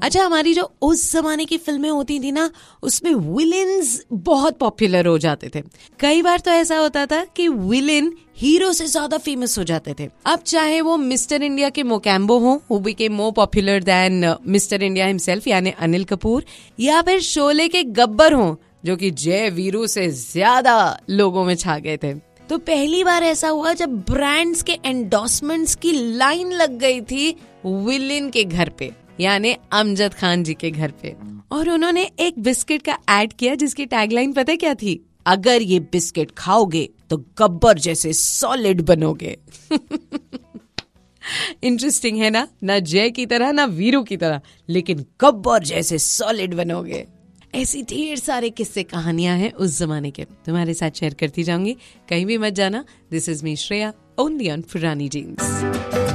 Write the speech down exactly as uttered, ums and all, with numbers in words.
अच्छा, हमारी जो उस जमाने की फिल्में होती थी ना, उसमें विलेन्स बहुत पॉपुलर हो जाते थे। कई बार तो ऐसा होता था कि विलेन हीरो से ज्यादा फेमस हो जाते थे। अब चाहे वो मिस्टर इंडिया के मोकैम्बो हो, who became more popular then mister India himself यानी अनिल कपूर, या फिर शोले के गब्बर हो जो कि जय वीरू से ज्यादा लोगों में छा गए थे। तो पहली बार ऐसा हुआ जब ब्रांड्स के एंडोर्समेंट्स की लाइन लग गई थी विलेन के घर पे, यानी अमजद खान जी के घर पे। और उन्होंने एक बिस्किट का ऐड किया जिसकी टैगलाइन पता है क्या थी? अगर ये बिस्किट खाओगे तो गब्बर जैसे सॉलिड बनोगे। इंटरेस्टिंग है ना? ना जय की तरह ना वीरू की तरह, लेकिन गब्बर जैसे सॉलिड बनोगे। ऐसी ढेर सारे किस्से कहानियां हैं उस जमाने के, तुम्हारे साथ शेयर करती जाऊंगी। कहीं भी मत जाना। This is me Shreya, only on पुरानी जीन्स।